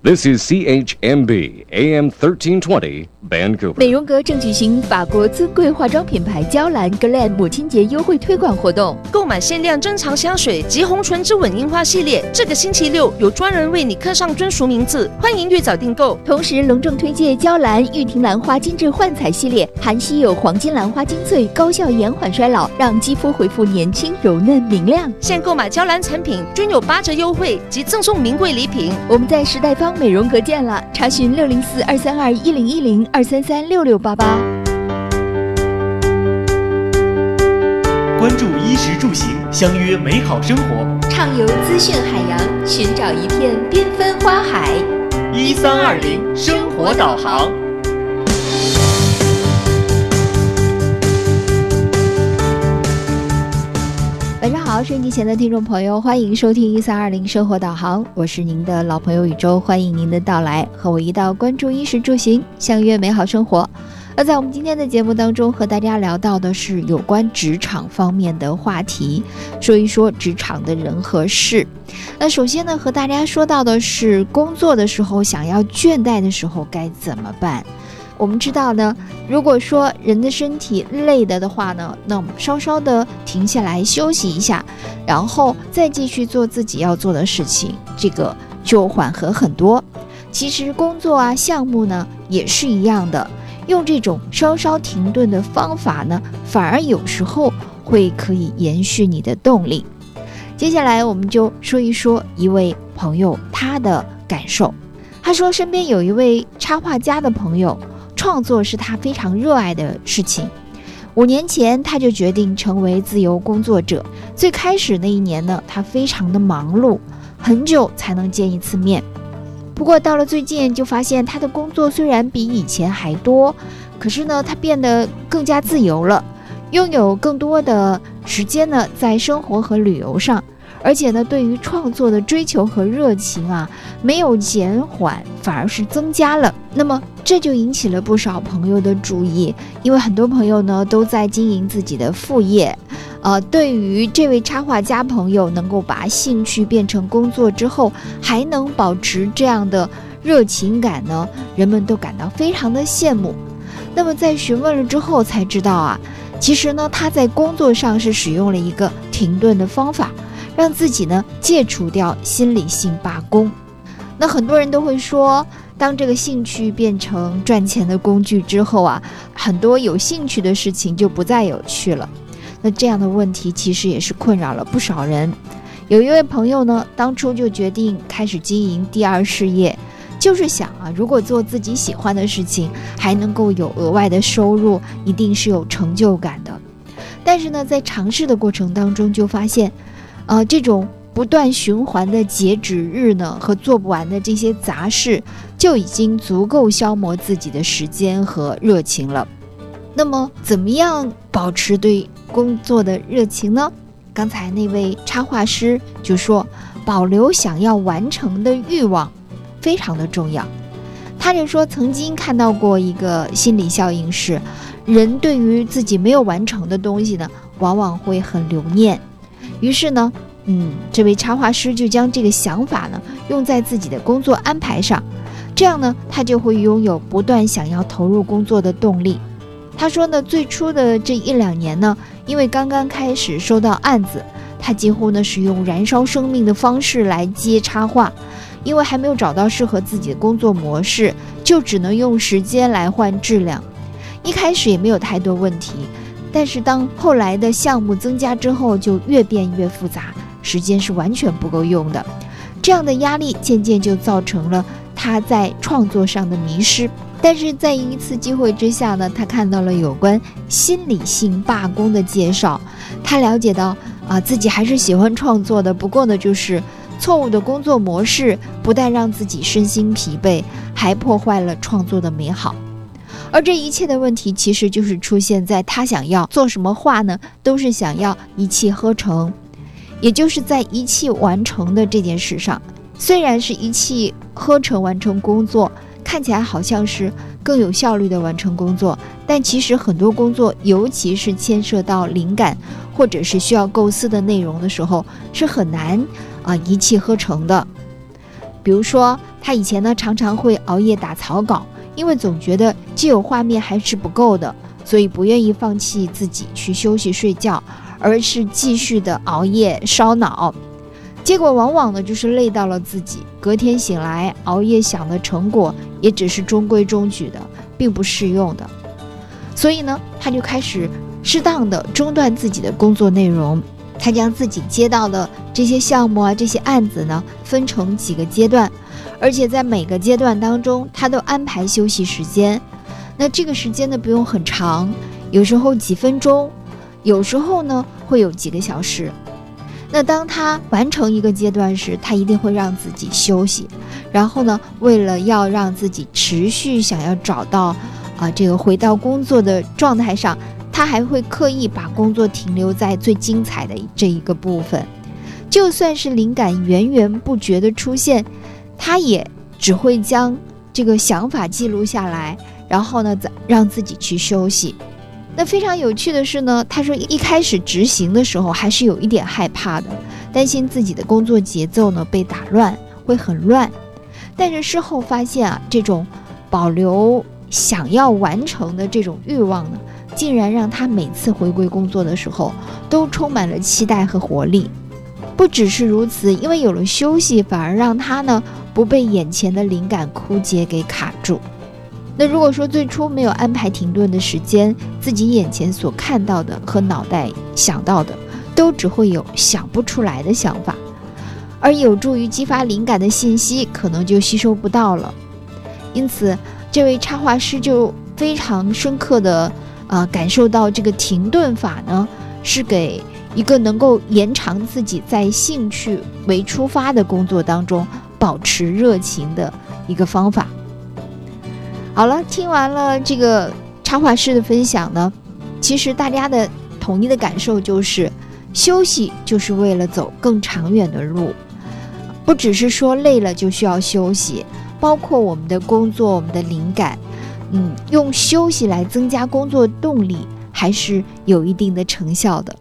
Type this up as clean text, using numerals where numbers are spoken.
This is CHMB AM 1320 Vancouver。 美容阁正举行法国尊贵化妆品牌娇兰 Glen 母亲节优惠推广活动， 购买限量珍藏香水及红唇之吻樱花系列，这个星期六有专人为你刻上专属名字，欢迎越早订购。 同时隆重推荐娇兰玉婷兰花精致焕彩系列，含稀有黄金兰花精粹，高效延缓衰老，让肌肤恢复年轻柔嫩明亮。 现购买娇兰产品均有8折优惠及赠送名贵礼品。 我们在时代坊美容阁见了，查询604-232-1010-233-6688。 关注衣食住行，相约美好生活， 畅游资讯海洋，寻找一片缤纷花海。 1320生活导航。 晚上好，收音机前的听众朋友，欢迎收听1320生活导航，我是您的老朋友宇宙，欢迎您的到来，和我一道关注衣食住行，相约美好生活。而在我们今天的节目当中，和大家聊到的是有关职场方面的话题，说一说职场的人和事。那首先呢，和大家说到的是工作的时候想要倦怠的时候该怎么办。我们知道呢，如果说人的身体累的话呢，那我们稍稍的停下来休息一下，然后再继续做自己要做的事情，这个就缓和很多。其实工作啊项目呢也是一样的，用这种稍稍停顿的方法呢，反而有时候会可以延续你的动力。接下来我们就说一说一位朋友他的感受。他说身边有一位插画家的朋友，创作是他非常热爱的事情。5年前他就决定成为自由工作者。最开始那一年呢，他非常的忙碌，很久才能见一次面。不过到了最近就发现他的工作虽然比以前还多，可是呢他变得更加自由了，拥有更多的时间呢在生活和旅游上，而且呢对于创作的追求和热情啊没有减缓，反而是增加了。那么这就引起了不少朋友的注意，因为很多朋友呢都在经营自己的副业。对于这位插画家朋友能够把兴趣变成工作之后，还能保持这样的热情感呢，人们都感到非常的羡慕。那么在询问了之后才知道啊，其实呢他在工作上是使用了一个停顿的方法，让自己呢戒除掉心理性罢工。那很多人都会说，当这个兴趣变成赚钱的工具之后啊，很多有兴趣的事情就不再有趣了。那这样的问题其实也是困扰了不少人。有一位朋友呢，当初就决定开始经营第二事业，就是想啊，如果做自己喜欢的事情，还能够有额外的收入，一定是有成就感的。但是呢，在尝试的过程当中就发现，这种不断循环的截止日呢，和做不完的这些杂事，就已经足够消磨自己的时间和热情了。那么怎么样保持对工作的热情呢？刚才那位插画师就说，保留想要完成的欲望非常的重要。他就说曾经看到过一个心理效应是，人对于自己没有完成的东西呢，往往会很留念。于是呢这位插画师就将这个想法呢用在自己的工作安排上，这样呢他就会拥有不断想要投入工作的动力。他说呢，最初的这1-2年呢，因为刚刚开始收到案子，他几乎呢是用燃烧生命的方式来接插画，因为还没有找到适合自己的工作模式，就只能用时间来换质量。一开始也没有太多问题，但是当后来的项目增加之后，就越变越复杂，时间是完全不够用的。这样的压力渐渐就造成了他在创作上的迷失。但是在一次机会之下呢，他看到了有关心理性罢工的介绍，他了解到自己还是喜欢创作的，不过呢就是错误的工作模式不但让自己身心疲惫，还破坏了创作的美好。而这一切的问题其实就是出现在他想要做什么画呢，都是想要一气呵成，也就是在一气完成的这件事上。虽然是一气呵成完成工作，看起来好像是更有效率的完成工作，但其实很多工作，尤其是牵涉到灵感或者是需要构思的内容的时候，是很难一气呵成的。比如说他以前呢常常会熬夜打草稿，因为总觉得既有画面还是不够的，所以不愿意放弃自己去休息睡觉，而是继续的熬夜烧脑。结果往往呢就是累到了自己，隔天醒来熬夜想的成果也只是中规中矩的，并不适用的。所以呢他就开始适当的中断自己的工作内容，他将自己接到的这些项目啊，这些案子呢分成几个阶段，而且在每个阶段当中他都安排休息时间。那这个时间呢不用很长，有时候几分钟，有时候呢会有几个小时。那当他完成一个阶段时，他一定会让自己休息，然后呢为了要让自己持续想要找到这个回到工作的状态上，他还会刻意把工作停留在最精彩的这一个部分。就算是灵感源源不绝的出现，他也只会将这个想法记录下来，然后呢再让自己去休息。那非常有趣的是呢，他说一开始执行的时候还是有一点害怕的，担心自己的工作节奏呢被打乱，会很乱。但是事后发现啊，这种保留想要完成的这种欲望呢，竟然让他每次回归工作的时候都充满了期待和活力。不只是如此，因为有了休息，反而让他呢不被眼前的灵感枯竭给卡住。那如果说最初没有安排停顿的时间，自己眼前所看到的和脑袋想到的都只会有想不出来的想法，而有助于激发灵感的信息可能就吸收不到了。因此这位插画师就非常深刻的感受到这个停顿法呢，是给一个能够延长自己在兴趣为出发的工作当中保持热情的一个方法。好了，听完了这个插画师的分享呢，其实大家的统一的感受就是，休息就是为了走更长远的路，不只是说累了就需要休息，包括我们的工作，我们的灵感，用休息来增加工作动力，还是有一定的成效的。